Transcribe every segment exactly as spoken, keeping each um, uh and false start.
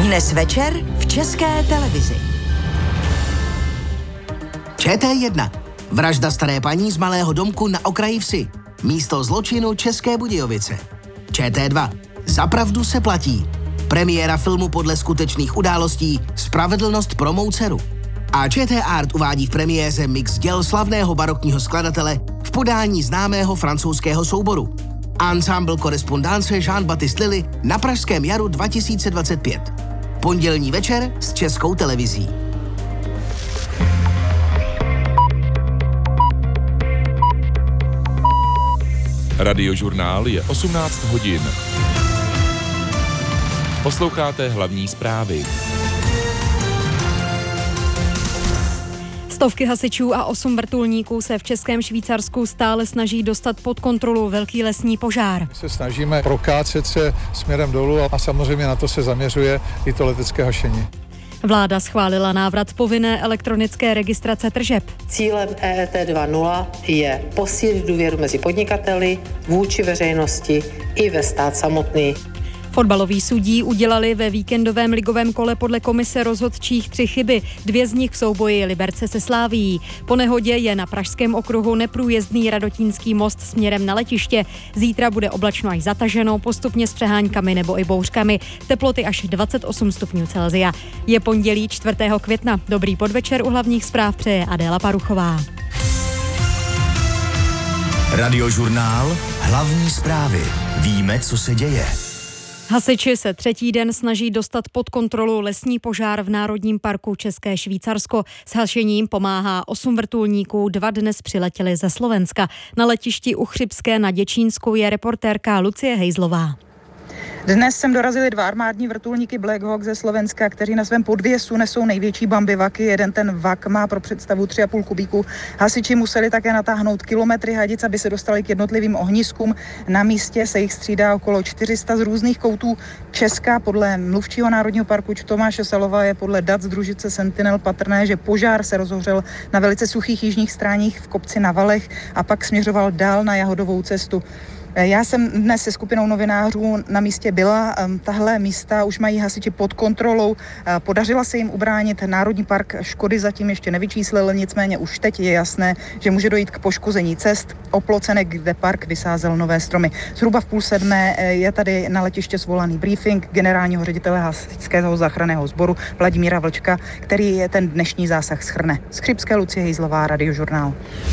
Dnes večer v České televizi. Č T jedna. Vražda staré paní z malého domku na okraji vsi. Místo zločinu České Budějovice. Č T dva. Za pravdu se platí. Premiéra filmu podle skutečných událostí Spravedlnost pro mou dceru. A Č T Art uvádí v premiéře mix děl slavného barokního skladatele v podání známého francouzského souboru. Ensemble Korespondance Jean-Baptiste Lilly na Pražském jaru dva tisíce dvacet pět. Pondělní večer s Českou televizí. Radiožurnál je osmnáct hodin. Posloucháte hlavní zprávy. Stovky hasičů a osm vrtulníků se v Českém Švýcarsku stále snaží dostat pod kontrolu velký lesní požár. My se snažíme prokácet se směrem dolů a samozřejmě na to se zaměřuje i to letecké hašení. Vláda schválila návrat povinné elektronické registrace tržeb. Cílem E E T dva tečka nula je posílit důvěru mezi podnikateli, vůči veřejnosti i ve stát samotný. Fotbaloví sudí udělali ve víkendovém ligovém kole podle komise rozhodčích tři chyby. Dvě z nich v souboji Liberce se Slavií. Po nehodě je na pražském okruhu neprůjezdný Radotínský most směrem na letiště. Zítra bude oblačno až zataženo, postupně s přeháňkami nebo i bouřkami. Teploty až dvacet osm stupňů Celsia. Je pondělí čtvrtého května. Dobrý podvečer, u hlavních zpráv přeje Adéla Paruchová. Radiožurnál, hlavní zprávy. Víme, co se děje. Hasiči se třetí den snaží dostat pod kontrolu lesní požár v Národním parku České Švýcarsko. S hašením pomáhá osm vrtulníků, dva dnes přiletěli ze Slovenska. Na letišti u Chřibské na Děčínsku je reportérka Lucie Hejzlová. Dnes sem dorazili dva armádní vrtulníky Black Hawk ze Slovenska, kteří na svém podvěsu nesou největší bambivaky. Jeden ten vak má pro představu tři a půl kubíku. Hasiči museli také natáhnout kilometry hadic, aby se dostali k jednotlivým ohniskům. Na místě se jich střídá okolo čtyři sta z různých koutů Česka. Podle mluvčího Národního parku Tomáše Salova je podle dat z družice Sentinel patrné, že požár se rozhořel na velice suchých jižních stráních v kopci na Valech a pak směřoval dál na Jahodovou cestu. Já jsem dnes se skupinou novinářů na místě byla. Tahle místa už mají hasiči pod kontrolou. Podařila se jim ubránit. Národní park škody zatím ještě nevyčíslil, nicméně už teď je jasné, že může dojít k poškození cest, oplocenek, kde park vysázel nové stromy. Zhruba v půl sedmé je tady na letiště svolaný briefing generálního ředitele hasičského záchranného sboru Vladimíra Vlčka, který ten dnešní zásah shrne. Z Chřibské Lucie Hejzlová, Radiožurnál.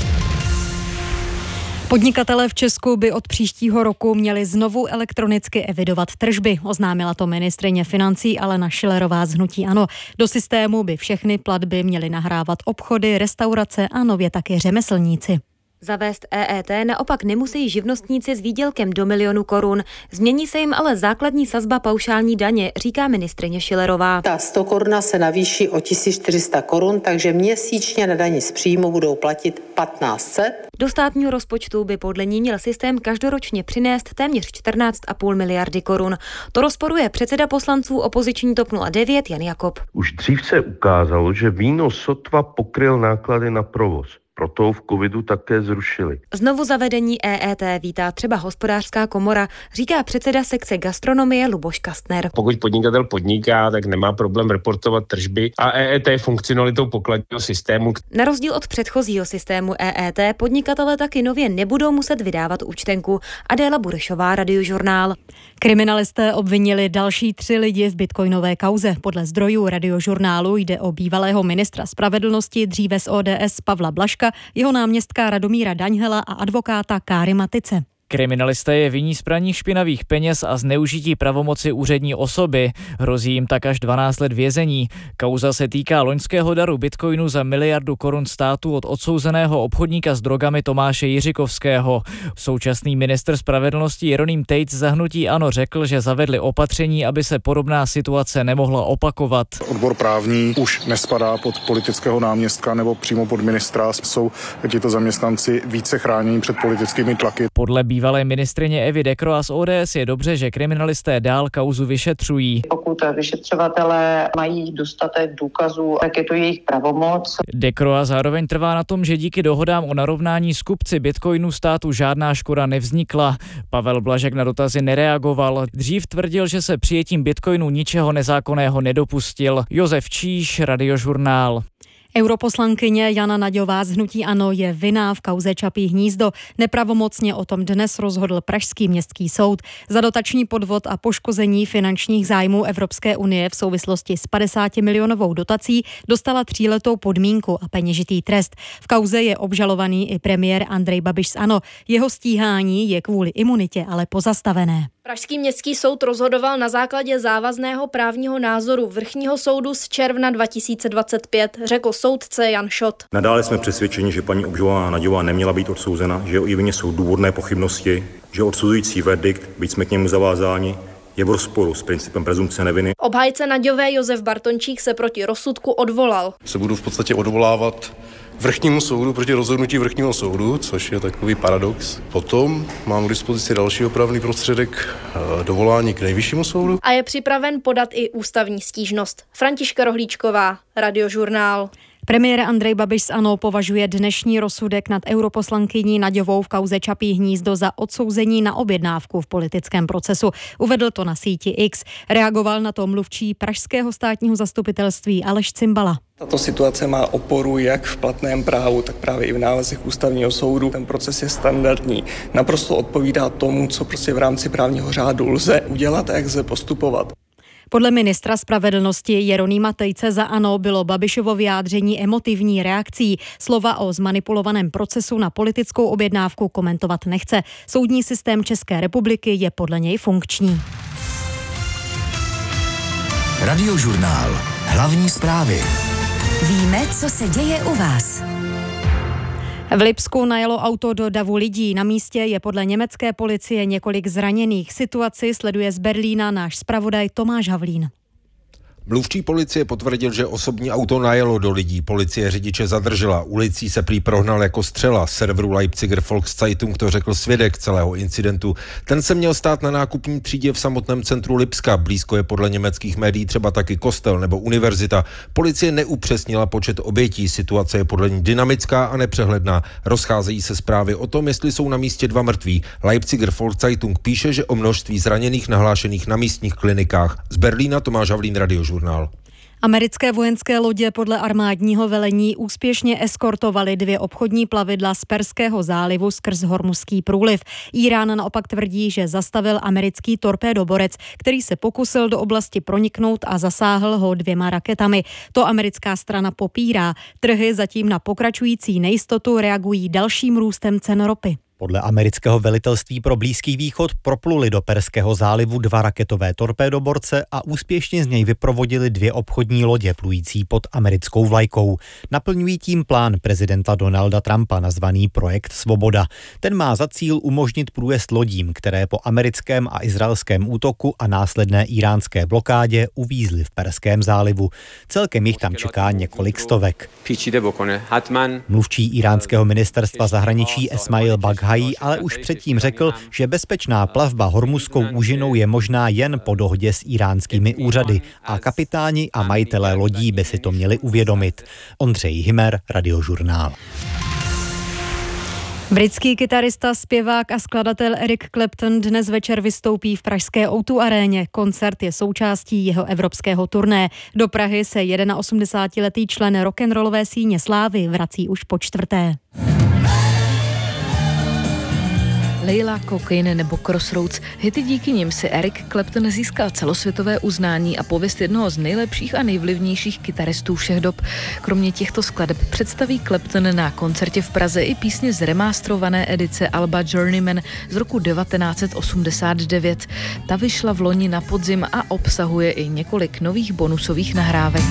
Podnikatelé v Česku by od příštího roku měli znovu elektronicky evidovat tržby, oznámila to ministryně financí Alena Schillerová z hnutí ANO. Do systému by všechny platby měly nahrávat obchody, restaurace a nově taky řemeslníci. Zavést E E T naopak nemusí živnostníci s výdělkem do milionu korun. Změní se jim ale základní sazba paušální daně, říká ministryně Schillerová. Ta sto koruna se navýší o tisíc čtyři sta korun, takže měsíčně na dani z příjmu budou platit patnáct set. Do státního rozpočtu by podle ní měl systém každoročně přinést téměř čtrnáct a půl miliardy korun. To rozporuje předseda poslanců opoziční TOP nula devět Jan Jakob. Už dřív se ukázalo, že výnos sotva pokryl náklady na provoz. Proto v covidu také zrušili. Znovu zavedení E E T vítá třeba Hospodářská komora, říká předseda sekce gastronomie Luboš Kastner. Pokud podnikatel podniká, tak nemá problém reportovat tržby a E E T je funkcionalitou pokladního systému. Na rozdíl od předchozího systému E E T podnikatele taky nově nebudou muset vydávat účtenku. Adéla Burešová, Radiožurnál. Kriminalisté obvinili další tři lidi v bitcoinové kauze. Podle zdrojů Radiožurnálu jde o bývalého ministra spravedlnosti, dříve z O D S Pavla Blažka, jeho náměstka Radomíra Daňhela a advokáta Káry Matice. Kriminalisté je viní z praní špinavých peněz a zneužití pravomoci úřední osoby. Hrozí jim tak až dvanáct let vězení. Kauza se týká loňského daru bitcoinu za miliardu korun státu od odsouzeného obchodníka s drogami Tomáše Jiřikovského. Současný ministr spravedlnosti Jeroným Tejc za hnutí ANO řekl, že zavedli opatření, aby se podobná situace nemohla opakovat. Odbor právní už nespadá pod politického náměstka nebo přímo pod ministra. Jsou tito zaměstnanci více chráněni před politickými tlaky. Podle bývalého bývalé ministryně Evy Decroix z O D S je dobře, že kriminalisté dál kauzu vyšetřují. Pokud vyšetřovatelé mají dostatek důkazů, tak je to jejich pravomoc. Decroix zároveň trvá na tom, že díky dohodám o narovnání s kupci bitcoinu státu žádná škoda nevznikla. Pavel Blažek na dotazy nereagoval. Dřív tvrdil, že se přijetím bitcoinu ničeho nezákonného nedopustil. Josef Číš, Radiožurnál. Europoslankyně Jana Naďová z hnutí ANO je vinná v kauze Čapí hnízdo. Nepravomocně o tom dnes rozhodl pražský městský soud. Za dotační podvod a poškození finančních zájmů Evropské unie v souvislosti s padesátimilionovou dotací dostala tříletou podmínku a peněžitý trest. V kauze je obžalovaný i premiér Andrej Babiš z ANO. Jeho stíhání je kvůli imunitě ale pozastavené. Pražský městský soud rozhodoval na základě závazného právního názoru Vrchního soudu z června dva tisíce dvacet pět, řekl soudce Jan Šot. Nadále jsme přesvědčeni, že paní obžalovaná Naďová neměla být odsouzena, že o její vině jsou důvodné pochybnosti, že odsuzující verdikt, byť jsme k němu zavázáni, je v rozporu s principem prezumpce neviny. Obhájce Naďové Josef Bartončík se proti rozsudku odvolal. Se budu v podstatě odvolávat Vrchnímu soudu proti rozhodnutí Vrchního soudu, což je takový paradox. Potom mám k dispozici další opravný prostředek dovolání k Nejvyššímu soudu. A je připraven podat i ústavní stížnost. Františka Rohlíčková, Radiožurnál. Premiér Andrej Babiš z ANO považuje dnešní rozsudek nad europoslankyní Naďovou v kauze Čapí hnízdo za odsouzení na objednávku v politickém procesu. Uvedl to na síti X. Reagoval na to mluvčí pražského státního zastupitelství Aleš Cimbala. Tato situace má oporu jak v platném právu, tak právě i v nálezech ústavního soudu. Ten proces je standardní. Naprosto odpovídá tomu, co prostě v rámci právního řádu lze udělat a jak lze postupovat. Podle ministra spravedlnosti Jeronýma Tejce za ANO bylo Babišovo vyjádření emotivní reakcí. Slova o zmanipulovaném procesu na politickou objednávku komentovat nechce. Soudní systém České republiky je podle něj funkční. Radiožurnál. Hlavní zprávy. Víme, co se děje u vás. V Lipsku najelo auto do davu lidí. Na místě je podle německé policie několik zraněných. Situaci sleduje z Berlína náš zpravodaj Tomáš Havlín. Mluvčí policie potvrdil, že osobní auto najelo do lidí. Policie řidiče zadržela. Ulicí se prý prohnal jako střela. Serveru Leipziger Volkszeitung to řekl svědek celého incidentu. Ten se měl stát na nákupní třídě v samotném centru Lipska. Blízko je podle německých médií třeba taky kostel nebo univerzita. Policie neupřesnila počet obětí. Situace je podle ní dynamická a nepřehledná. Rozcházejí se zprávy o tom, jestli jsou na místě dva mrtví. Leipziger Volkszeitung píše, že o množství zraněných nahlášených na místních klinikách. Z Berlína Tomáš Havlín, Radiožurnál. Americké vojenské lodě podle armádního velení úspěšně eskortovaly dvě obchodní plavidla z Perského zálivu skrz Hormuzský průliv. Írán naopak tvrdí, že zastavil americký torpédoborec, který se pokusil do oblasti proniknout a zasáhl ho dvěma raketami. To americká strana popírá. Trhy zatím na pokračující nejistotu reagují dalším růstem cen ropy. Podle amerického velitelství pro Blízký východ propluly do Perského zálivu dva raketové torpédoborce a úspěšně z něj vyprovodili dvě obchodní lodě plující pod americkou vlajkou. Naplňují tím plán prezidenta Donalda Trumpa nazvaný Projekt Svoboda. Ten má za cíl umožnit průjezd lodím, které po americkém a izraelském útoku a následné iránské blokádě uvízly v Perském zálivu. Celkem jich tam čeká několik stovek. Mluvčí iránského ministerstva zahraničí Esmail Baghai ale už předtím řekl, že bezpečná plavba Hormuzskou úžinou je možná jen po dohodě s iránskými úřady a kapitáni a majitelé lodí by si to měli uvědomit. Ondřej Hymer, Radiožurnál. Britský kytarista, zpěvák a skladatel Eric Clapton dnes večer vystoupí v pražské ó dva aréně. Koncert je součástí jeho evropského turné. Do Prahy se osmdesátiletý člen rock'n'rollové síně slávy vrací už po čtvrté. Layla, Cocaine nebo Crossroads. Hity, díky nim si Eric Clapton získal celosvětové uznání a pověst jednoho z nejlepších a nejvlivnějších kytaristů všech dob. Kromě těchto skladeb představí Clapton na koncertě v Praze i písně z remastrované edice alba Journeyman z roku devatenáct set osmdesát devět. Ta vyšla v loni na podzim a obsahuje i několik nových bonusových nahrávek.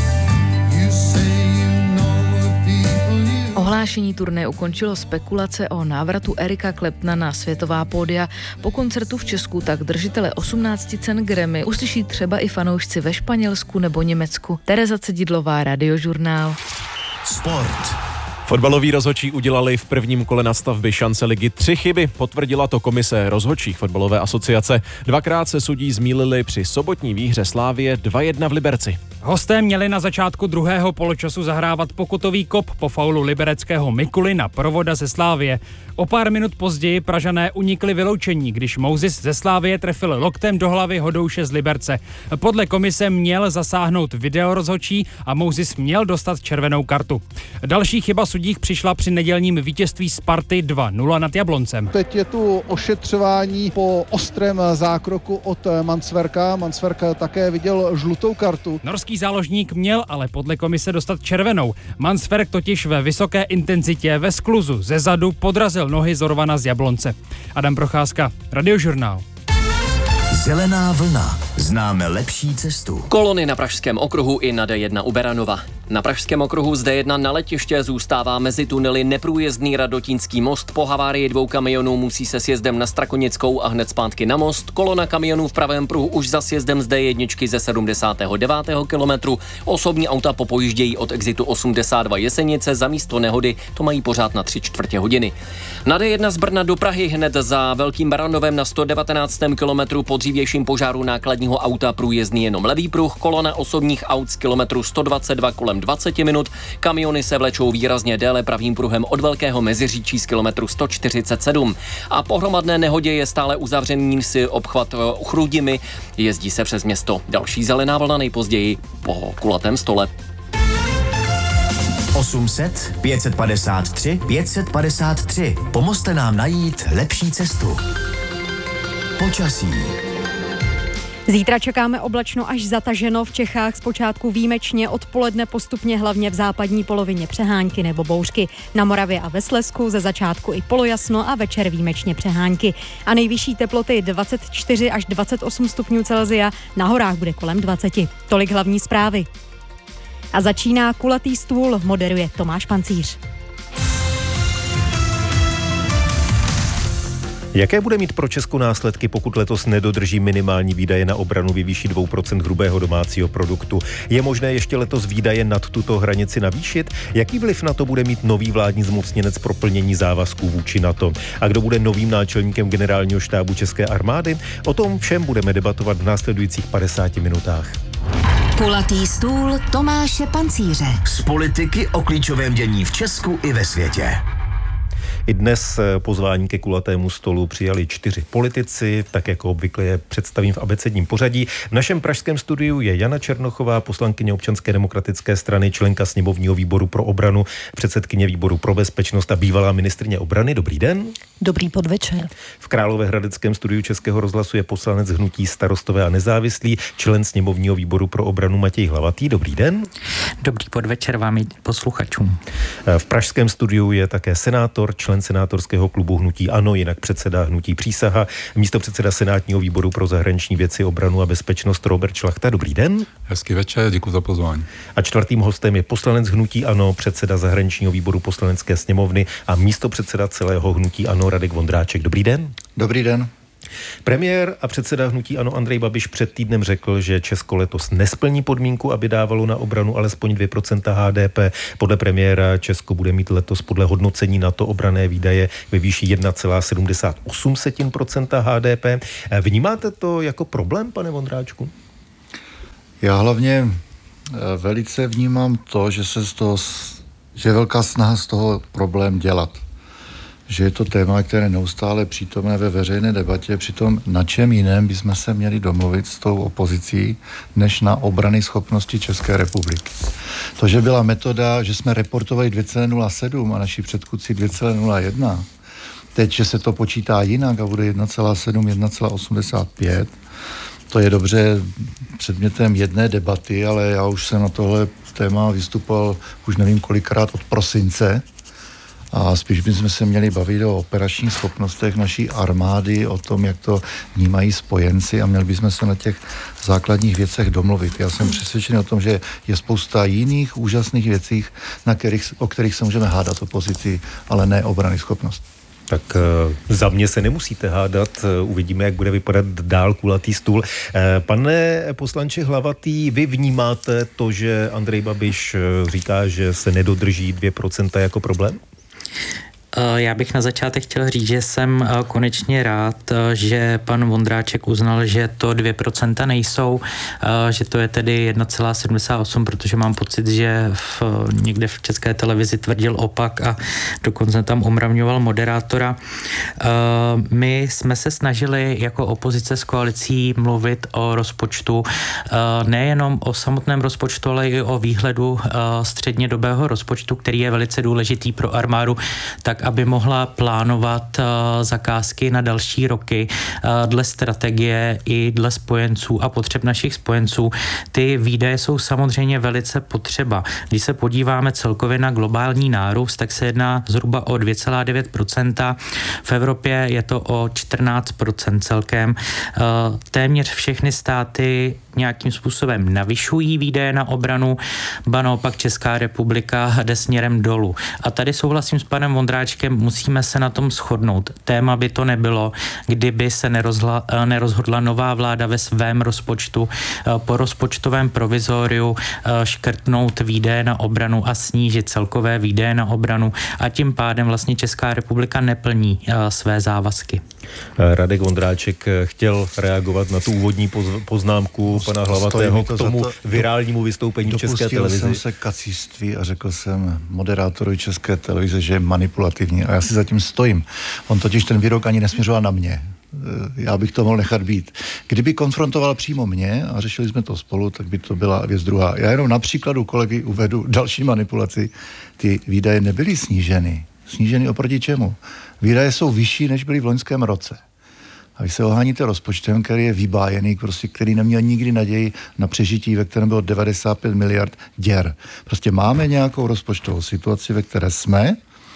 Ohlášení turné ukončilo spekulace o návratu Erika Claptona na světová pódia. Po koncertu v Česku tak držitele osmnácti cen Grammy uslyší třeba i fanoušci ve Španělsku nebo Německu. Tereza Cedidlová, Radiožurnál. Sport. Fotbaloví rozhodčí udělali v prvním kole nastavby šance ligy tři chyby, potvrdila to komise rozhodčích fotbalové asociace. Dvakrát se sudí zmýlili při sobotní výhře Slávie dva jedna v Liberci. Hosté měli na začátku druhého poločasu zahrávat pokutový kop po faulu libereckého Mikuly na Provoda ze Slávie. O pár minut později Pražané unikli vyloučení, když Mousis ze Slávie trefil loktem do hlavy Hodouše z Liberce. Podle komise měl zasáhnout videorozhodčí a Mousis měl dostat červenou kartu. Další chyba sudích přišla při nedělním vítězství Sparty dva nula nad Jabloncem. Teď je tu ošetřování po ostrém zákroku od Mansverka. Mansverk také viděl žlutou kartu. Norský záložník měl ale podle komise dostat červenou. Mansverk totiž ve vysoké intenzitě ve skluzu ze zadu podrazil nohy Zorvana z Jablonce. Adam Procházka, Radiožurnál. Zelená vlna. Známe lepší cestu. Kolony na Pražském okruhu i na D jedna u Beranova. Na Pražském okruhu z D jedna na letiště zůstává mezi tunely neprůjezdný Radotínský most. Po havárii dvou kamionů musí se sjezdem na Strakonickou a hned zpátky na most. Kolona kamionů v pravém pruhu už za sjezdem z D jedna ze sedmdesátého devátého kilometru. Osobní auta popojíždějí od exitu osmdesát dva Jesenice. Za místo nehody to mají pořád na tři čtvrtě hodiny. Na D jedna z Brna do Prahy hned za Velkým Baranovem na sto devatenáctém kilometru po dřívějším požáru nákladního auta průjezdný jenom levý pruh. Kolona osobních aut z kilometru sto dvacet dva kolem dvacet minut. Kamiony se vlečou výrazně déle pravým pruhem od Velkého Meziříčí z kilometru sto čtyřicet sedm. A po hromadné nehodě je stále uzavřený si obchvat Chrudimi. Jezdí se přes město. Další zelená vlna nejpozději po kulatém stole. osm set, pět set padesát tři, pět set padesát tři. Pomozte nám najít lepší cestu. Počasí. Zítra čekáme oblačno až zataženo, v Čechách zpočátku výjimečně, odpoledne postupně hlavně v západní polovině přehánky nebo bouřky. Na Moravě a ve Slezsku ze začátku i polojasno a večer výjimečně přehánky. A nejvyšší teploty dvacet čtyři až dvacet osm stupňů Celsia, na horách bude kolem dvacet. Tolik hlavní zprávy. A začíná Kulatý stůl, moderuje Tomáš Pancíř. Jaké bude mít pro Česko následky, pokud letos nedodrží minimální výdaje na obranu ve výši dvě procenta hrubého domácího produktu? Je možné ještě letos výdaje nad tuto hranici navýšit? Jaký vliv na to bude mít nový vládní zmocněnec pro plnění závazků vůči NATO? A kdo bude novým náčelníkem generálního štábu České armády? O tom všem budeme debatovat v následujících padesáti minutách. Kulatý stůl Tomáše Pancíře. Z politiky o klíčovém dění v Česku i ve světě. I dnes pozvání ke kulatému stolu přijali čtyři politici, tak jako obvykle je představím v abecedním pořadí. V našem pražském studiu je Jana Černochová, poslankyně Občanské demokratické strany, členka sněmovního výboru pro obranu, předsedkyně výboru pro bezpečnost a bývalá ministryně obrany. Dobrý den. Dobrý podvečer. V Královéhradeckém studiu Českého rozhlasu je poslanec hnutí Starostové a nezávislí, člen sněmovního výboru pro obranu Matěj Hlavatý. Dobrý den. Dobrý podvečer vám i posluchačům. V pražském studiu je také senátor, člen senátorského klubu hnutí ANO, jinak předseda hnutí Přísaha, místopředseda senátního výboru pro zahraniční věci, obranu a bezpečnost Robert Šlachta. Dobrý den. Hezký večer, děkuji za pozvání. A čtvrtým hostem je poslanec hnutí ANO, předseda zahraničního výboru Poslanecké sněmovny a místopředseda celého hnutí ANO Radek Vondráček. Dobrý den. Dobrý den. Premiér a předseda hnutí ANO Andrej Babiš před týdnem řekl, že Česko letos nesplní podmínku, aby dávalo na obranu alespoň dvě procenta H D P. Podle premiéra Česko bude mít letos podle hodnocení NATO obranné výdaje ve výši jedna celá sedmdesát osm procenta H D P. Vnímáte to jako problém, pane Vondráčku? Já hlavně velice vnímám to, že se z toho, že je velká snaha z toho problém dělat. Že je to téma, které je neustále přítomné ve veřejné debatě, přitom na čem jiném bychom se měli domluvit s tou opozicí, než na obrany schopnosti České republiky. To, že byla metoda, že jsme reportovali dvě celá nula sedm a naši předchůdci dvě celá nula jedna, teď, že se to počítá jinak a bude jedna celá sedm, jedna celá osmdesát pět, to je dobře předmětem jedné debaty, ale já už jsem na tohle téma vystupoval už nevím kolikrát od prosince, a spíš bychom se měli bavit o operačních schopnostech naší armády, o tom, jak to vnímají spojenci a měli bychom se na těch základních věcech domluvit. Já jsem přesvědčený o tom, že je spousta jiných úžasných věcí, na kterých, o kterých se můžeme hádat opozici, ale ne obrany schopnost. Tak za mě se nemusíte hádat, uvidíme, jak bude vypadat dál kulatý stůl. Pane poslanče Hlavatý, vy vnímáte to, že Andrej Babiš říká, že se nedodrží dvě procenta jako problém? Já bych na začátek chtěl říct, že jsem konečně rád, že pan Vondráček uznal, že to dvě procenta nejsou, že to je tedy jedna celá sedmdesát osm, protože mám pocit, že v, někde v České televizi tvrdil opak a dokonce tam omravňoval moderátora. My jsme se snažili jako opozice s koalicí mluvit o rozpočtu, nejenom o samotném rozpočtu, ale i o výhledu střednědobého rozpočtu, který je velice důležitý pro armádu, tak aby mohla plánovat uh, zakázky na další roky uh, dle strategie i dle spojenců a potřeb našich spojenců. Ty výdaje jsou samozřejmě velice potřeba. Když se podíváme celkově na globální nárůst, tak se jedná zhruba o dvě celá devět procenta. V Evropě je to o čtrnáct procent celkem. Uh, téměř všechny státy nějakým způsobem navyšují výdaje na obranu, ba naopak Česká republika jde směrem dolů. A tady souhlasím s panem Vondráčkem, musíme se na tom shodnout. Téma by to nebylo, kdyby se nerozhla, nerozhodla nová vláda ve svém rozpočtu po rozpočtovém provizoriu škrtnout výdaje na obranu a snížit celkové výdaje na obranu a tím pádem vlastně Česká republika neplní své závazky. Radek Vondráček chtěl reagovat na tu úvodní poznámku pana Hlavatého k tomu to, virálnímu vystoupení v České televizi. Dopustil jsem se kacířství a řekl jsem moderátorovi České televize, že je manipulativní a já si zatím stojím. On totiž ten výrok ani nesměřoval na mě. Já bych to mohl nechat být. Kdyby konfrontoval přímo mě a řešili jsme to spolu, tak by to byla věc druhá. Já jenom na příkladu kolegy uvedu další manipulaci. Ty výdaje nebyly sníženy. Sníženy oproti čemu? Výdaje jsou vyšší, než byly v loňském roce. A vy se oháníte rozpočtem, který je vybájený, prostě, který neměl nikdy naději na přežití, ve kterém bylo devadesát pět miliard děr. Prostě máme nějakou rozpočtovou situaci, ve které jsme,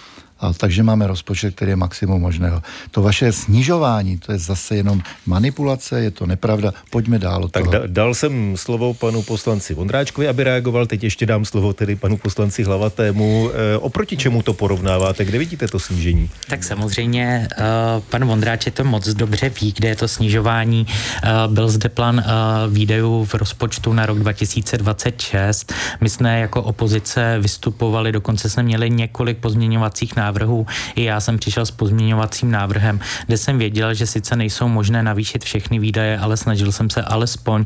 a takže máme rozpočet, který je maximum možného. To vaše snižování, to je zase jenom manipulace, je to nepravda. Pojďme dál od tak toho. Da, dal jsem slovo panu poslanci Vondráčkovi, aby reagoval, teď ještě dám slovo tedy panu poslanci Hlavatému. E, oproti čemu to porovnáváte? Kde vidíte to snížení? Tak samozřejmě uh, pan Vondráček to moc dobře ví, kde je to snižování. Uh, byl zde plán uh, výdajů v rozpočtu na rok dva tisíce dvacet šest. My jsme jako opozice vystupovali, dokonce jsme měli několik pozměňovacích návrhů. návrhů. I já jsem přišel s pozměňovacím návrhem, kde jsem věděl, že sice nejsou možné navýšit všechny výdaje, ale snažil jsem se alespoň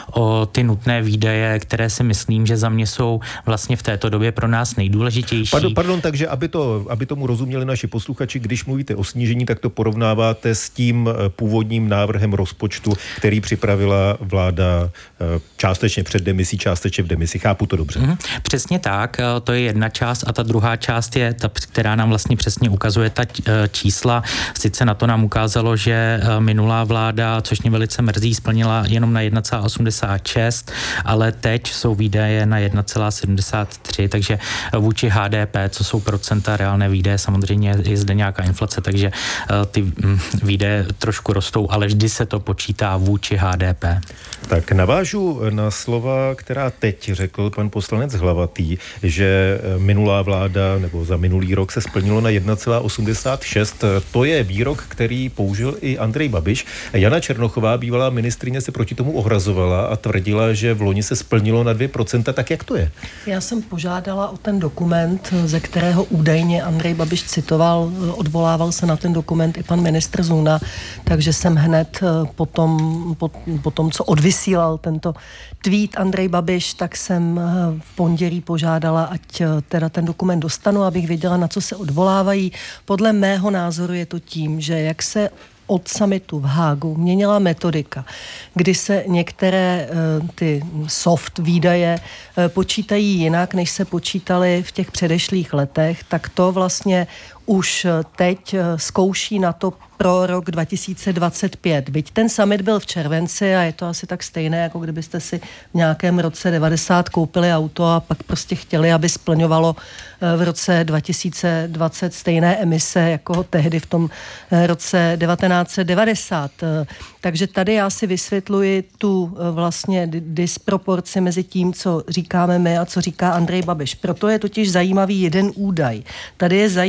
o ty nutné výdaje, které si myslím, že za mě jsou vlastně v této době pro nás nejdůležitější. Pardon, pardon takže aby, to, aby tomu rozuměli naši posluchači, když mluvíte o snížení, tak to porovnáváte s tím původním návrhem rozpočtu, který připravila vláda částečně před demisí, částečně v demisi. Chápu to dobře. Mm, přesně tak, to je jedna část a ta druhá část je ta, která nám vlastně přesně ukazuje ta čísla. Sice na to nám ukázalo, že minulá vláda, což mě velice mrzí, splnila jenom na jedna celá osmdesát šest, ale teď jsou výdaje na jedna celá sedmdesát tři, takže vůči H D P, co jsou procenta reálné výdaje, samozřejmě je zde nějaká inflace, takže ty výdaje trošku rostou, ale vždy se to počítá vůči H D P. Tak navážu na slova, která teď řekl pan poslanec Hlavatý, že minulá vláda nebo za minulý rok se splnilo na jedna celá osmdesát šest. To je výrok, který použil i Andrej Babiš. Jana Černochová, bývalá ministryně, se proti tomu ohrazovala a tvrdila, že v loni se splnilo na dvě procenta. Tak jak to je? Já jsem požádala o ten dokument, ze kterého údajně Andrej Babiš citoval, odvolával se na ten dokument i pan ministr Zuna, takže jsem hned po tom, po, po tom, co odvysílal tento tweet Andrej Babiš, tak jsem v pondělí požádala, ať teda ten dokument dostanu, abych věděla, na co se odvolávají. Podle mého názoru je to tím, že jak se od summitu v Hágu měnila metodika, kdy se některé uh, ty soft výdaje uh, počítají jinak, než se počítaly v těch předešlých letech, tak to vlastně už teď zkouší na to pro rok dva tisíce dvacet pět. Byť ten summit byl v červenci a je to asi tak stejné, jako kdybyste si v nějakém roce devadesát koupili auto a pak prostě chtěli, aby splňovalo v roce dva tisíce dvacet stejné emise, jako tehdy v tom roce devatenáct set devadesát. Takže tady já si vysvětluji tu vlastně disproporci mezi tím, co říkáme my a co říká Andrej Babiš. Proto je totiž zajímavý jeden údaj. Tady je zajímavé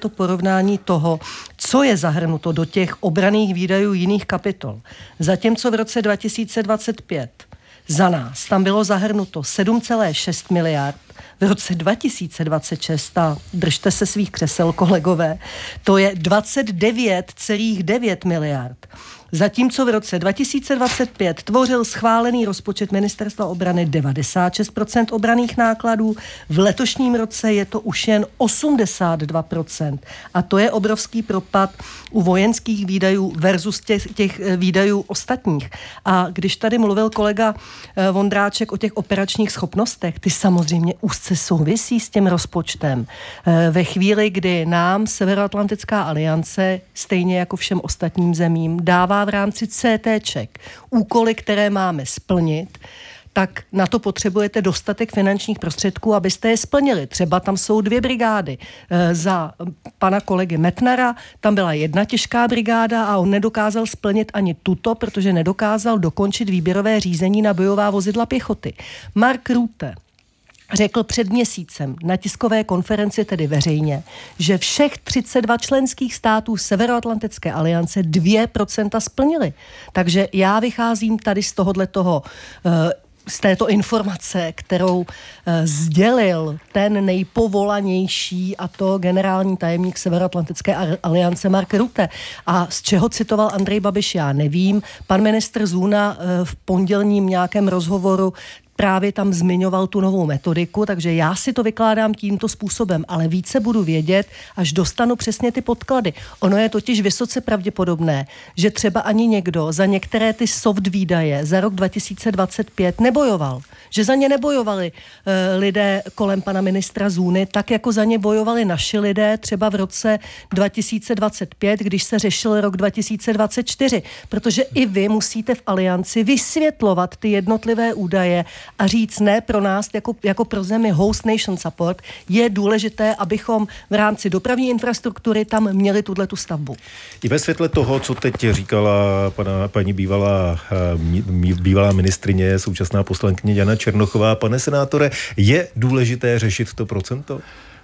to porovnání toho, co je zahrnuto do těch obranných výdajů jiných kapitol. Zatímco v roce dva tisíce dvacet pět za nás tam bylo zahrnuto sedm celá šest miliard, v roce dva tisíce dvacet šest, a držte se svých křesel, kolegové, to je dvacet devět celá devět miliard. Zatímco v roce dva tisíce dvacet pět tvořil schválený rozpočet Ministerstva obrany devadesát šest procent obranných nákladů, v letošním roce je to už jen osmdesát dva procent. A to je obrovský propad u vojenských výdajů versus těch, těch výdajů ostatních. A když tady mluvil kolega Vondráček o těch operačních schopnostech, ty samozřejmě úzce souvisí s tím rozpočtem. Ve chvíli, kdy nám Severoatlantická aliance, stejně jako všem ostatním zemím, dává v rámci CTček úkoly, které máme splnit, tak na to potřebujete dostatek finančních prostředků, abyste je splnili. Třeba tam jsou dvě brigády. E, za pana kolegy Metnara tam byla jedna těžká brigáda a on nedokázal splnit ani tuto, protože nedokázal dokončit výběrové řízení na bojová vozidla pěchoty. Mark Rutte řekl před měsícem na tiskové konferenci, tedy veřejně, že všech třicet dva členských států Severoatlantické aliance dvě procenta splnili. Takže já vycházím tady z tohohletoho, z této informace, kterou sdělil ten nejpovolanější, a to generální tajemník Severoatlantické aliance Mark Rutte. A z čeho citoval Andrej Babiš, já nevím. Pan ministr Zuna v pondělním nějakém rozhovoru právě tam zmiňoval tu novou metodiku, takže já si to vykládám tímto způsobem, ale více budu vědět, až dostanu přesně ty podklady. Ono je totiž vysoce pravděpodobné, že třeba ani někdo za některé ty soft výdaje za rok dva tisíce dvacet pět nebojoval. Že za ně nebojovali e, lidé kolem pana ministra Zůny, tak jako za ně bojovali naši lidé třeba v roce dva tisíce dvacet pět, když se řešil rok dva tisíce dvacet čtyři. Protože i vy musíte v alianci vysvětlovat ty jednotlivé údaje a říct ne pro nás, jako, jako pro zemi host nation support, je důležité, abychom v rámci dopravní infrastruktury tam měli tuhletu stavbu. I ve světle toho, co teď říkala pana, paní bývalá, bývalá ministrině, současná poslankyně Jana Černochová, pane senátore, je důležité řešit to procento?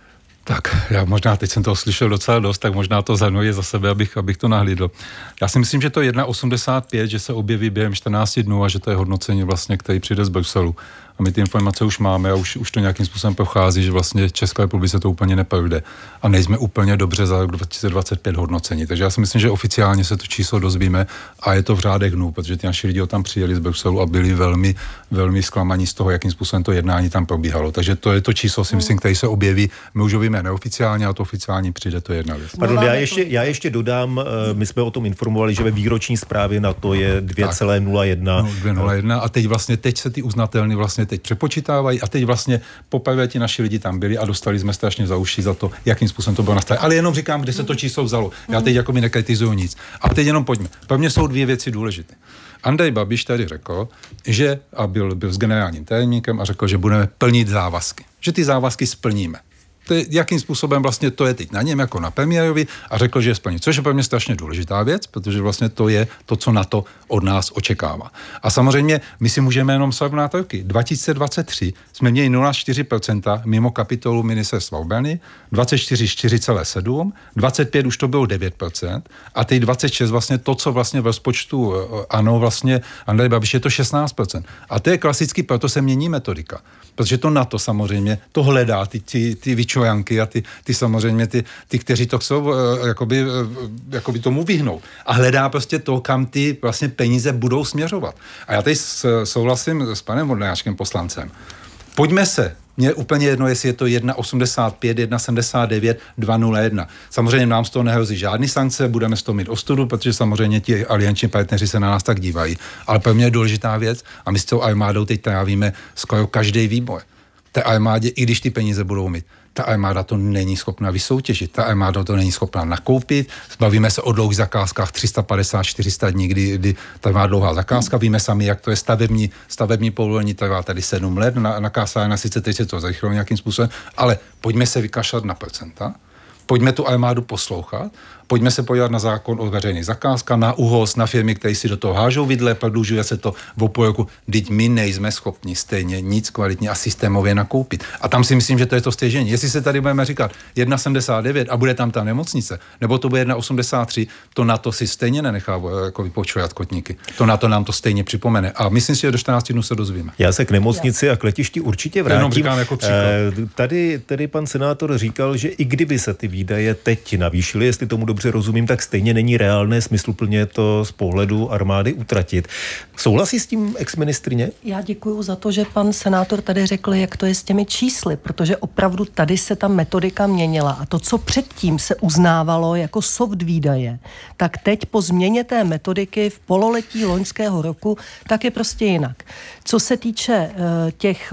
Tak, já možná, teď jsem toho slyšel docela dost, tak možná to zanuji za sebe, abych, abych to nahlídl. Já si myslím, že to jedna osmdesát pět, že se objeví během čtrnáct dnů a že to je hodnocení vlastně, který přijde z Bruselu. A my ty informace už máme a už, už to nějakým způsobem prochází, že vlastně České republice to úplně neprojde. A nejsme úplně dobře za rok dva tisíce dvacet pět hodnocení. Takže já si myslím, že oficiálně se to číslo dozvíme a je to v řádech dnů, protože ty naši lidi tam přijeli z Bruselu a byli velmi, velmi zklamaní z toho, jakým způsobem to jednání tam probíhalo. Takže to je to číslo, si myslím, který se objeví. My už ho víme neoficiálně, a to oficiálně přijde, to je jedna věc. Pardon, já ještě, já ještě dodám, my jsme o tom informovali, že ve výroční zprávě na to je dvě celá nula jedna. No, dvě celá nula jedna a teď vlastně, teď se ty uznatelny vlastně teď přepočítávají a teď vlastně poprvé ti naši lidi tam byli a dostali jsme strašně za uši za to, jakým způsobem to bylo nastavené. Ale jenom říkám, kde se to číslo vzalo. Já teď jako mi nekritizuju nic. A teď jenom pojďme. Pro mě jsou dvě věci důležité. Andrej Babiš tady řekl, že a byl, byl s generálním tajemníkem a řekl, že budeme plnit závazky. Že ty závazky splníme. To je, jakým způsobem vlastně to je teď na něm jako na premiérovi a řekl, že je splní. Což je pro mě strašně důležitá věc, protože vlastně to je to, co NATO od nás očekává. A samozřejmě my si můžeme jenom srovnat roky. dva tisíce dvacet tři jsme měli nula celá čtyři procenta mimo kapitolu Ministerstva obrany, dvacet čtyři čtyři celá sedm, dvacet pět už to bylo devět procent a teď dvacet šest vlastně to, co vlastně v rozpočtu ano, vlastně Andrej Babiš je to šestnáct procent. A to je klasicky, proto se mění metodika. Protože to NATO samozřejmě to hledá, ty, ty, ty vyčojanky a ty, ty samozřejmě, ty, ty, kteří to chcou jakoby, jakoby tomu vyhnou. A hledá prostě to, kam ty vlastně peníze budou směřovat. A já teď souhlasím s panem Vondráčkem poslancem. Pojďme se, mně je úplně jedno, jestli je to jedna osmdesát pět, jedna sedmdesát devět, dva nula jedna. Samozřejmě nám z toho nehrozí žádný sankce, budeme z toho mít ostudu, protože samozřejmě ti alianční partneři se na nás tak dívají. Ale pro mě je důležitá věc a my s tou armádou teď trávíme skoro každý výboj. Té armádě, i když ty peníze budou mít, ta armáda to není schopna vysoutěžit, ta armáda to není schopna nakoupit. Bavíme se o dlouhých zakázkách tři sta padesát čtyři sta dní, kdy, kdy trvá dlouhá zakázka. Víme sami, jak to je stavební, stavební povolení, trvá tady sedm let, na, na kásárna sice teď se to zrychlilo nějakým způsobem, ale pojďme se vykašlat na procenta Pojďme tu armádu poslouchat, pojďme se podívat na zákon o veřejných zakázkách, na ÚHOS, na firmy, které si do toho hážou vidle, prodlužuje se to o půl roku. Vždyť my nejsme schopni stejně nic kvalitně a systémově nakoupit. A tam si myslím, že to je to stěžení. Jestli se tady budeme říkat jedna sedmdesát devět a bude tam ta nemocnice, nebo to bude jedna osmdesát tři, to na to si stejně nenechá jako vypočovat kotníky. To na to nám to stejně připomene. A myslím si, že do čtrnácti dnů se dozvíme. Já se k nemocnici a k letišti určitě vrátím. Jako tady, tady pan senátor říkal, že i kdyby se ty výdaje teď navýšily, jestli tomu dobře rozumím, tak stejně není reálné smysluplně to z pohledu armády utratit. Souhlasí s tím exministrině? Já děkuju za to, že pan senátor tady řekl, jak to je s těmi čísly, protože opravdu tady se ta metodika měnila a to, co předtím se uznávalo jako soft výdaje, tak teď po změně té metodiky v pololetí loňského roku, tak je prostě jinak. Co se týče uh, těch,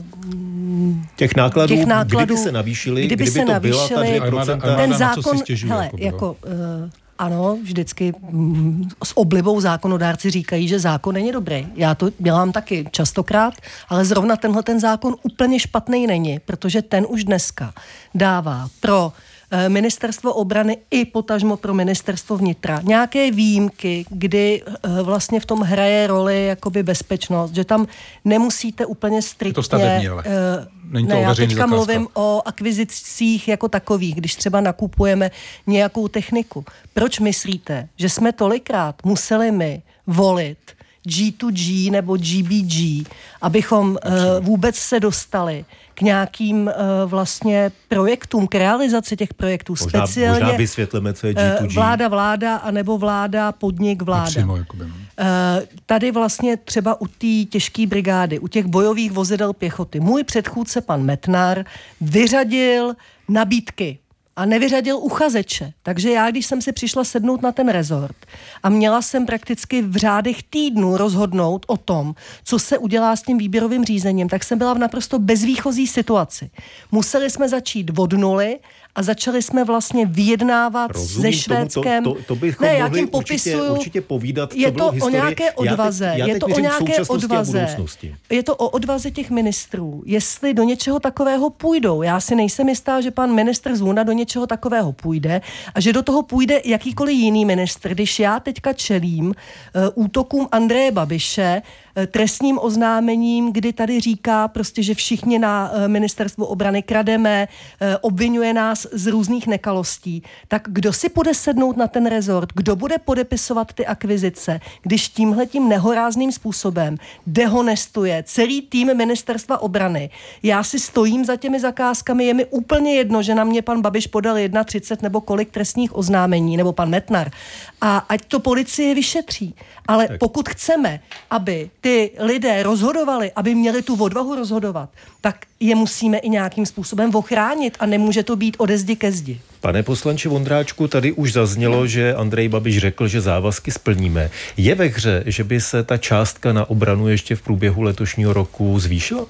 uh, těch, nákladů, těch nákladů, kdyby se navýšily, kdyby, kdyby se to navýšily, byla ta dvě procenta, ten zákon, hele, jako, uh, ano, vždycky mm, s oblibou zákonodárci říkají, že zákon není dobrý. Já to dělám taky častokrát, ale zrovna tenhle ten zákon úplně špatný není, protože ten už dneska dává pro Ministerstvo obrany i potažmo pro Ministerstvo vnitra nějaké výjimky, kdy vlastně v tom hraje roli jakoby bezpečnost, že tam nemusíte úplně striktně... Je to stavební, ale. Není to ne, já teďka zakázka. Mluvím o akvizicích jako takových, když třeba nakupujeme nějakou techniku. Proč myslíte, že jsme tolikrát museli my volit G to G nebo G B G, abychom uh, vůbec se dostali k nějakým uh, vlastně projektům, k realizaci těch projektů. Možná, Speciálně možná vysvětleme, co je G to G. Uh, vláda, vláda, anebo vláda, podnik, vláda. Nepřímo, jakoby, no. uh, tady vlastně třeba u té těžké brigády, u těch bojových vozidel pěchoty, můj předchůdce, pan Metnar, vyřadil nabídky a nevyřadil uchazeče. Takže já, když jsem si přišla sednout na ten rezort a měla jsem prakticky v řádech týdnů rozhodnout o tom, co se udělá s tím výběrovým řízením, tak jsem byla v naprosto bezvýchozí situaci. Museli jsme začít od nuly a začali jsme vlastně vyjednávat Rozumím se Švédskem. To, to, to bychom ne, mohli já tím určitě, popisuju, určitě povídat, co je bylo to v historii. o nějaké odvaze, Já teď, já je to o nějaké odvaze. Je to o odvaze těch ministrů. Jestli do něčeho takového půjdou. Já si nejsem jistá, že pan ministr Zuna do něčeho takového půjde a že do toho půjde jakýkoliv jiný ministr. Když já teďka čelím uh, útokům Andreje Babiše, uh, trestním oznámením, kdy tady říká prostě, že všichni na uh, ministerstvu obrany krademe, uh, obvinuje nás z různých nekalostí, tak kdo si půjde sednout na ten rezort, kdo bude podepisovat ty akvizice, když tímhletím nehorázným způsobem dehonestuje celý tým ministerstva obrany. Já si stojím za těmi zakázkami, je mi úplně jedno, že na mě pan Babiš podal třicet jedna nebo kolik trestních oznámení, nebo pan Metnar. A ať to policie vyšetří. Ale tak. Pokud chceme, aby ty lidé rozhodovali, aby měli tu odvahu rozhodovat, tak je musíme i nějakým způsobem ochránit a nemůže to být ode zdi ke zdi. Pane poslanče Vondráčku, tady už zaznělo, že Andrej Babiš řekl, že závazky splníme. Je ve hře, že by se ta částka na obranu ještě v průběhu letošního roku zvýšila?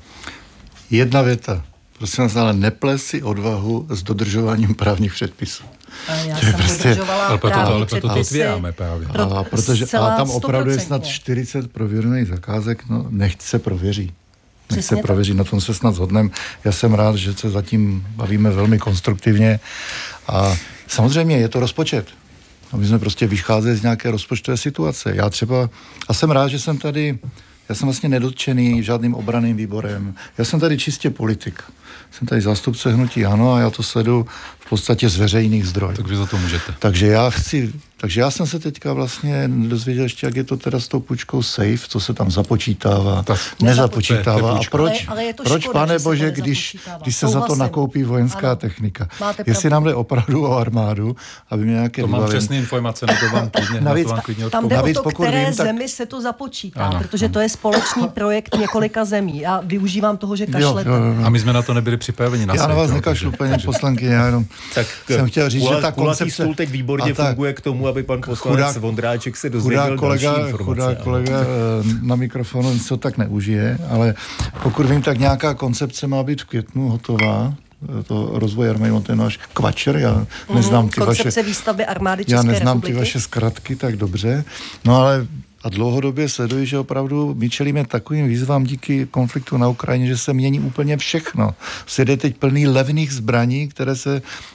Jedna věta. Prosím vás, ale neples si odvahu s dodržováním právních předpisů. A já jsem prostě, dodržovala právní předpisy. A, protože, a tam opravdu je snad čtyřicet prověřených zakázek, no nechť se prověří. Nech se prověří, na tom se snad shodneme. Já jsem rád, že se zatím bavíme velmi konstruktivně. A samozřejmě je to rozpočet. A my jsme prostě vycházeli z nějaké rozpočtové situace. Já třeba, a jsem rád, že jsem tady, já jsem vlastně nedotčený žádným obranným výborem. Já jsem tady čistě politik. Jsem tady zástupce hnutí ANO a já to sleduju v podstatě z veřejných zdrojů. Tak vy za to můžete. Takže já chci, takže já jsem se teďka vlastně dozvěděl ještě, jak je to teda s tou půjčkou safe, co se tam započítává, Ta, nezapočítává. A proč, ale, ale proč škoda, pane Bože, když, když se za to nakoupí vojenská ano. technika? Jestli nám jde opravdu o armádu, aby mě nějaké... To mám přesné informace, na to vám klidně, navíc, na to vám klidně tam jde o to, které vím, zemi tak... se to započítá, ano, protože ano. to je společný projekt několika zemí. Já využívám toho, že kašlete. Jo, jo, jo. A my jsme na to nebyli připraveni. Na já na vás nekašlu, paní poslankyně, já jenom tak jsem chtěl říct, kula, že ta koncepce... stůl teď výborně tak, funguje k tomu, aby pan poslanec chudák, Vondráček se dozvěděl kolega, další informace. Chudá kolega na mikrofonu co tak neužije, ale pokud vím, tak nějaká koncepce má být v květnu hotová, to rozvoj armády, to je náš kvačer, já mm, neznám ty koncepce vaše... výstavby armády České Já neznám republiky. ty vaše zkratky tak dobře, no ale a dlouhodobě sleduji, že opravdu my čelíme takovým výzvám díky konfliktu na Ukrajině, že se mění úplně všechno. Svět je teď plný levných zbraní, které se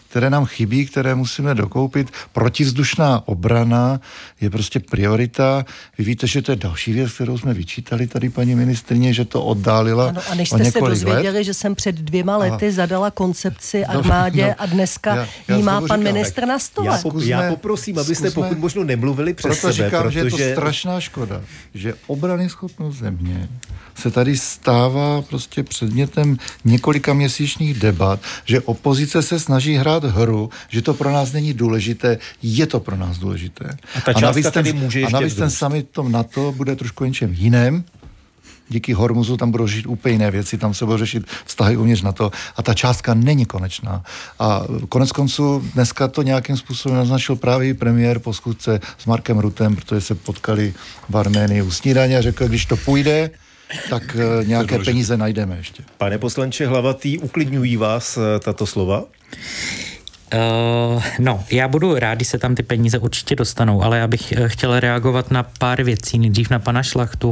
které nám chybí, které musíme dokoupit. Protivzdušná obrana je prostě priorita. Vy víte, že to je další věc, kterou jsme vyčítali tady paní ministryně, že to oddálila ano, a než o jste se několik dozvěděli, let. že jsem před dvěma lety Aha. zadala koncepci armádě no, a dneska já- já jí má znovu pan říkám, ministr na stole. Já, po, Zkusme- já poprosím, abyste zkusme- pokud možno nemluvili přes Proto sebe, říkám, protože... že je to strašná škoda, že obranyschopnost země se tady stává prostě předmětem několika měsíčních debat, že opozice se snaží hrát hru, že to pro nás není důležité, je to pro nás důležité. A ta částka tedy může a ještě navíc ten vzrůst. summit tom NATO bude trošku něčem jiném. Díky Hormuzu tam budou řešit úplně jiné věci, tam se budou řešit vztahy uvnitř NATO a ta částka není konečná. A konec konců dneska to nějakým způsobem naznačil právě premiér po schůzce s Markem Rutem, protože se potkali v Arménii u snídaně a řekl, když to půjde, tak uh, nějaké peníze najdeme ještě. Pane poslanče Hlavatý, uklidňují vás uh, tato slova? Uh, no, já budu rád, když se tam ty peníze určitě dostanou, ale já bych uh, chtěl reagovat na pár věcí, nejdřív na pana Šlachtu. Uh,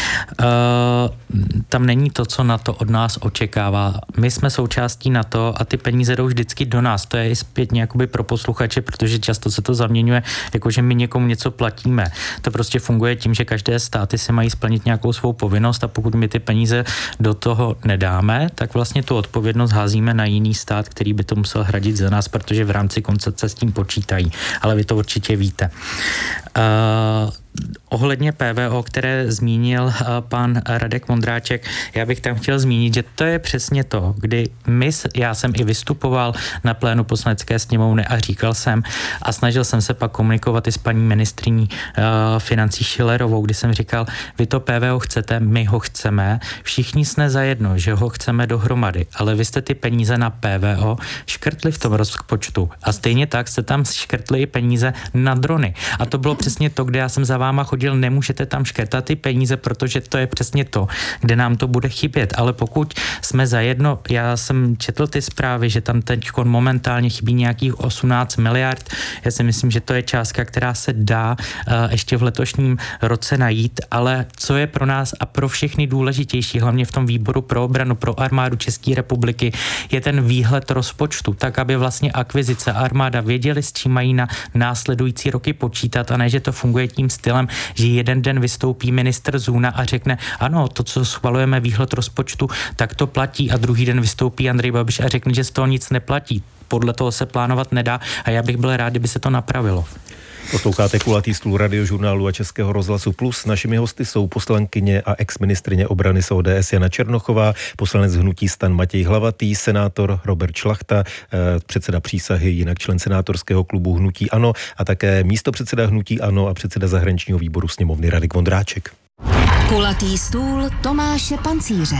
tam není to, co NATO od nás očekává. My jsme součástí NATO a ty peníze jdou vždycky do nás. To je i zpětně jakoby pro posluchače, protože často se to zaměňuje, jakože my někomu něco platíme. To prostě funguje tím, že každé státy si mají splnit nějakou svou povinnost a pokud my ty peníze do toho nedáme, tak vlastně tu odpovědnost házíme na jiný stát, který by to musel hradit za nás, protože v rámci koncepce s tím počítají. Ale vy to určitě víte. Uh, ohledně P V O, které zmínil uh, pan Radek Vondráček, já bych tam chtěl zmínit, že to je přesně to, kdy my, já jsem i vystupoval na plénu Poslanecké sněmovny a říkal jsem a snažil jsem se pak komunikovat i s paní ministryní uh, financí Schillerovou, kdy jsem říkal, vy to P V O chcete, my ho chceme, všichni jsme zajedno, že ho chceme dohromady, ale vy jste ty peníze na P V O škrtli v tom rozpočtu a stejně tak jste tam škrtli i peníze na drony. A to bylo přesně to, kde já jsem za váma chodil, nemůžete tam škrtat ty peníze, protože to je přesně to, kde nám to bude chybět. Ale pokud jsme zajedno, já jsem četl ty zprávy, že tam teď momentálně chybí nějakých osmnáct miliard. Já si myslím, že to je částka, která se dá uh, ještě v letošním roce najít, ale co je pro nás a pro všechny důležitější, hlavně v tom výboru pro obranu, pro armádu České republiky, je ten výhled rozpočtu, tak aby vlastně akvizice armáda věděli, s čím mají na následující roky počítat a ne, že to funguje tím stylem, že jeden den vystoupí ministr Zuna a řekne, ano, to, co schvalujeme výhled rozpočtu, tak to platí a druhý den vystoupí Andrej Babiš a řekne, že z toho nic neplatí. Podle toho se plánovat nedá a já bych byl rád, kdyby se to napravilo. Posloucháte Kulatý stůl Radiožurnálu a Českého rozhlasu Plus. Našimi hosty jsou poslankyně a exministryně obrany z O D S Jana Černochová, poslanec hnutí STAN Matěj Hlavatý, senátor Robert Šlachta, předseda přísahy, jinak člen senátorského klubu hnutí ANO a také místopředseda hnutí ANO a předseda zahraničního výboru sněmovny Radek Vondráček. Kulatý stůl Tomáše Pancíře.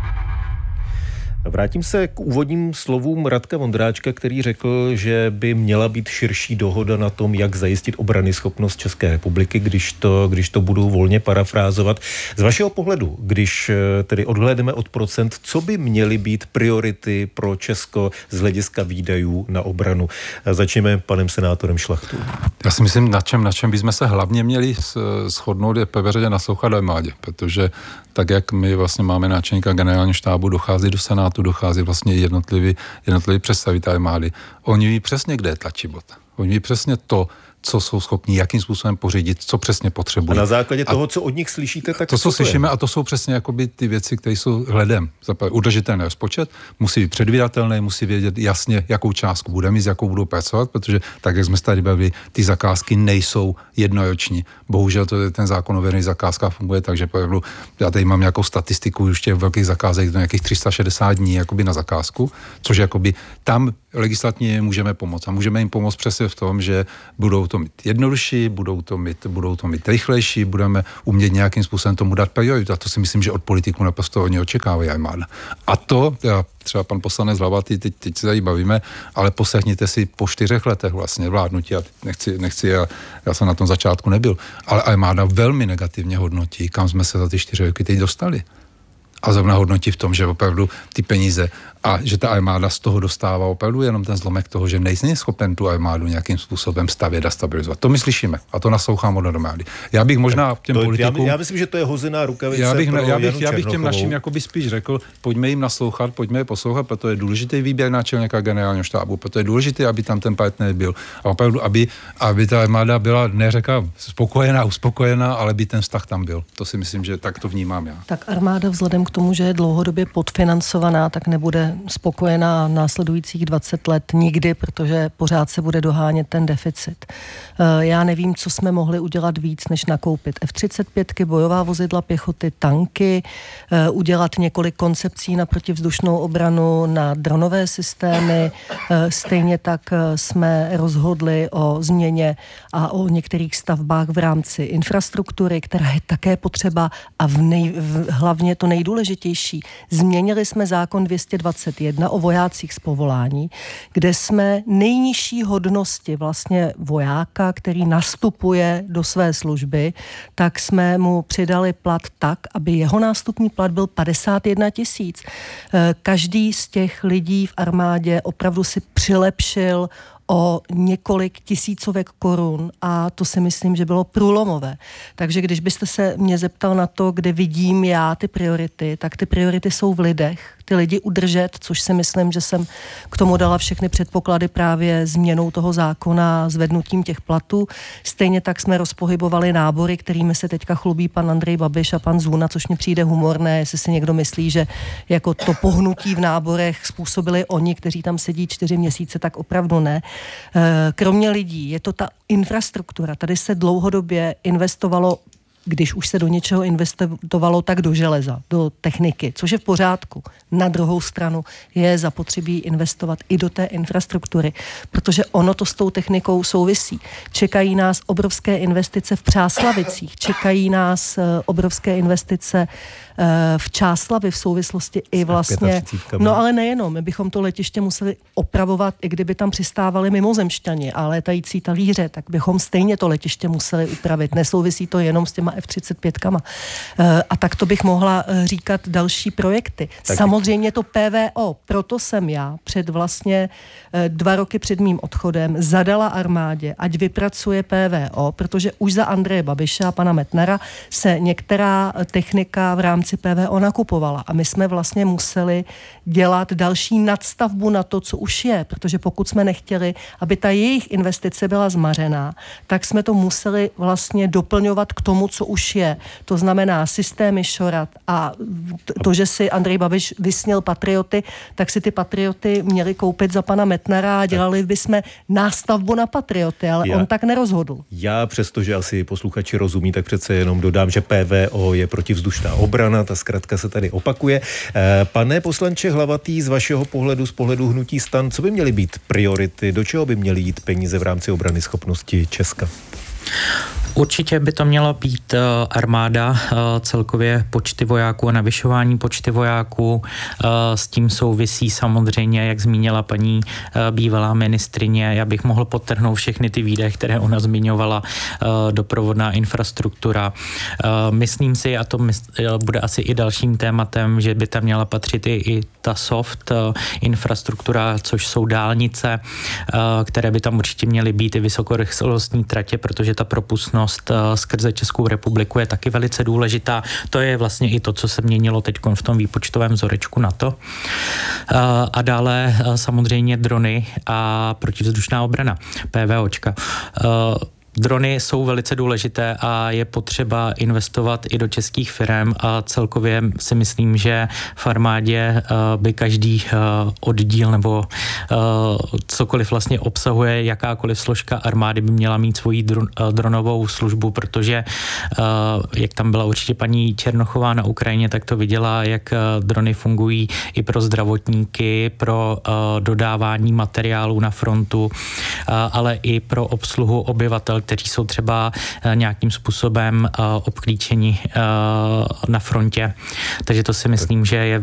Vrátím se k úvodním slovům Radka Vondráčka, který řekl, že by měla být širší dohoda na tom, jak zajistit obranyschopnost České republiky, když to, když to budu volně parafrázovat. Z vašeho pohledu, když tedy odhlédneme od procent, co by měly být priority pro Česko z hlediska výdajů na obranu? Začneme panem senátorem Šlachtou. Já si myslím, na čem, na čem bychom se hlavně měli shodnout, je prvé naslouchat armádě, protože tak, jak my vlastně máme náčelníka generálního štábu, dochází do Senátu, dochází vlastně jednotliví, jednotliví představitelé armády. Oni ví přesně, kde je tlačibot. Oni ví přesně to, co jsou schopni, jakým způsobem pořídit, co přesně potřebují. A na základě a toho, co od nich slyšíte, tak to, co to slyšíme, a to jsou přesně jakoby ty věci, které jsou hledem. Udržitelný rozpočet, musí být předvídatelný, musí vědět jasně, jakou částku bude mít, s jakou budou pracovat, protože tak, jak jsme se tady bavili, ty zakázky nejsou jednoroční. Bohužel to je ten zákon o veřejných zakázkách funguje tak, že opravdu, já tady mám nějakou statistiku už těch velkých zakázek, do nějakých tři sta šedesát dní jakoby na zakázku, což jakoby tam legislativně můžeme pomoct. A můžeme jim pomoct přesně v tom, že budou to mít jednodušší, budou to mít, budou to mít rychlejší, budeme umět nějakým způsobem tomu dát prioritu. A to si myslím, že od politiků naprosto hodně očekávají armáda. A to, já, třeba pan poslanec Hlavatý, teď, teď se tady bavíme, ale poslechněte si po čtyřech letech vlastně vládnutí, já nechci, nechci já, já jsem na tom začátku nebyl, ale armáda velmi negativně hodnotí, kam jsme se za ty čtyři roky teď dostali. a zrovna hodnotí v tom, že opravdu ty peníze a že ta armáda z toho dostává opravdu jenom ten zlomek toho, že nejsme schopen tu armádu nějakým způsobem stavět a stabilizovat. To my slyšíme a to naslouchám od armády. Já bych možná těm to, politikům... Já, já myslím, že to je hozená rukavice já bych, pro já bych, Janu já bych těm Černochovou. našim jakoby spíš řekl, pojďme jim naslouchat, pojďme je poslouchat, protože je důležitý výběr náčelníka generálního štábu, protože je důležité, aby tam ten partner byl a opravdu, aby, aby ta armáda byla, neřeka spokojená, uspokojená, ale by ten vztah tam byl. To si myslím, že tak to vnímám já. Tak armáda vzhledem k tomu, že je dlouhodobě podfinancovaná, tak nebude spokojená následujících dvacet let nikdy, protože pořád se bude dohánět ten deficit. Já nevím, co jsme mohli udělat víc, než nakoupit F třicet pět, bojová vozidla pěchoty, tanky, udělat několik koncepcí na protivzdušnou obranu, na dronové systémy. Stejně tak jsme rozhodli o změně a o některých stavbách v rámci infrastruktury, která je také potřeba a v nej, v, hlavně to nejdůležitější. Změnili jsme zákon dvě stě dvacet jedna o vojácích z povolání, kde jsme nejnižší hodnosti vlastně vojáka, který nastupuje do své služby, tak jsme mu přidali plat tak, aby jeho nástupní plat byl padesát jedna tisíc. Každý z těch lidí v armádě opravdu si přilepšil o několik tisícovek korun a to si myslím, že bylo průlomové. Takže když byste se mě zeptal na to, kde vidím já ty priority, tak ty priority jsou v lidech. Ty lidi udržet, což si myslím, že jsem k tomu dala všechny předpoklady právě změnou toho zákona, zvednutím těch platů. Stejně tak jsme rozpohybovali nábory, kterými se teďka chlubí pan Andrej Babiš a pan Zuna, což mi přijde humorné, jestli si někdo myslí, že jako to pohnutí v náborech způsobili oni, kteří tam sedí čtyři měsíce, tak opravdu ne. Kromě lidí je to ta infrastruktura. Tady se dlouhodobě investovalo, když už se do něčeho investovalo, tak do železa, do techniky, což je v pořádku. Na druhou stranu je zapotřebí investovat i do té infrastruktury, protože ono to s tou technikou souvisí. Čekají nás obrovské investice v Přáslavicích, čekají nás obrovské investice v Čáslavi v souvislosti i vlastně... No ale nejenom, my bychom to letiště museli opravovat, i kdyby tam přistávali mimozemšťani a létající talíře, tak bychom stejně to letiště museli upravit. Nesouvisí to jenom s těma F třicet pět kama. A tak to bych mohla říkat další projekty. Tak samozřejmě to P V O, proto jsem já před vlastně dva roky před mým odchodem zadala armádě, ať vypracuje P V O, protože už za Andreje Babiše a pana Metnara se některá technika v rámci P V O nakupovala a my jsme vlastně museli dělat další nadstavbu na to, co už je, protože pokud jsme nechtěli, aby ta jejich investice byla zmařená, tak jsme to museli vlastně doplňovat k tomu, co už je. To znamená systémy šorat a to, že si Andrej Babiš vysněl patrioty, tak si ty patrioty měli koupit za pana Metnara a dělali bychom nástavbu na patrioty, ale já, on tak nerozhodl. Já přestože asi posluchači rozumí, tak přece jenom dodám, že P V O je protivzdušná obrana, ta zkratka se tady opakuje. Pane poslanče Hlavatý, z vašeho pohledu, z pohledu hnutí STAN, co by měly být priority, do čeho by měly jít peníze v rámci obrany schopnosti Česka? Určitě by to měla být uh, armáda, uh, celkově počty vojáků a navyšování počty vojáků. Uh, s tím souvisí samozřejmě, jak zmínila paní uh, bývalá ministryně. Já bych mohl podtrhnout všechny ty výdaje, které ona zmiňovala, uh, doprovodná infrastruktura. Uh, myslím si, a to mys- bude asi i dalším tématem, že by tam měla patřit i, i ta soft uh, infrastruktura, což jsou dálnice, uh, které by tam určitě měly být, i vysokorychlostní tratě, protože ta propustnost skrze Českou republiku je taky velice důležitá. To je vlastně i to, co se měnilo teď v tom výpočtovém vzorečku NATO. A dále samozřejmě drony a protivzdušná obrana, PVOčka. Drony jsou velice důležité a je potřeba investovat i do českých firem a celkově si myslím, že v armádě by každý oddíl nebo cokoliv vlastně obsahuje, jakákoliv složka armády by měla mít svoji dronovou službu, protože jak tam byla určitě paní Černochová na Ukrajině, tak to viděla, jak drony fungují i pro zdravotníky, pro dodávání materiálů na frontu, ale i pro obsluhu obyvatel, kteří jsou třeba nějakým způsobem obklíčeni na frontě. Takže to si myslím, že je